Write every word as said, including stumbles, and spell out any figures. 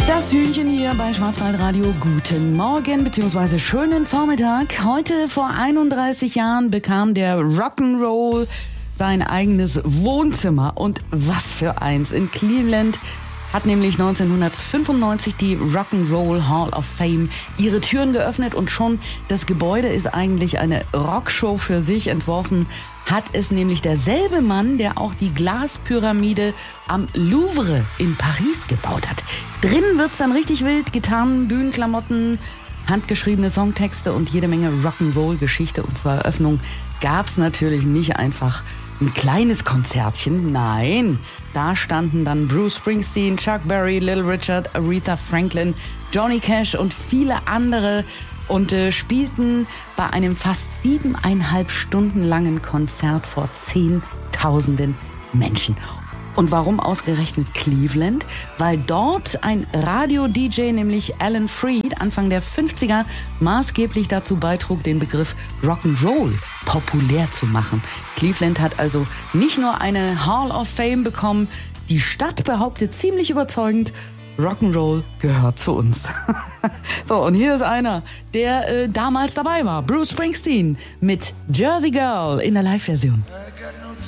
Das Hühnchen hier bei Schwarzwaldradio. Guten Morgen bzw. schönen Vormittag. Heute vor einunddreißig Jahren bekam der Rock'n'Roll sein eigenes Wohnzimmer. Und was für eins. In Cleveland hat nämlich neunzehnhundertfünfundneunzig die Rock'n'Roll Hall of Fame ihre Türen geöffnet. Und schon das Gebäude ist eigentlich eine Rockshow für sich. Entworfen hat es nämlich derselbe Mann, der auch die Glaspyramide am Louvre in Paris gebaut hat. Drinnen wird's dann richtig wild. Gitarren, Bühnenklamotten, handgeschriebene Songtexte und jede Menge Rock'n'Roll-Geschichte. Und zur Eröffnung gab's natürlich nicht einfach ein kleines Konzertchen. Nein, da standen dann Bruce Springsteen, Chuck Berry, Little Richard, Aretha Franklin, Johnny Cash und viele andere und äh, spielten bei einem fast siebeneinhalb Stunden langen Konzert vor Zehntausenden Menschen. Und warum ausgerechnet Cleveland? Weil dort ein Radio-D J, nämlich Alan Freed, Anfang der fünfziger maßgeblich dazu beitrug, den Begriff Rock'n'Roll populär zu machen. Cleveland hat also nicht nur eine Hall of Fame bekommen, die Stadt behauptet ziemlich überzeugend, Rock'n'Roll gehört zu uns. So, und hier ist einer, der äh, damals dabei war. Bruce Springsteen mit Jersey Girl in der Live-Version.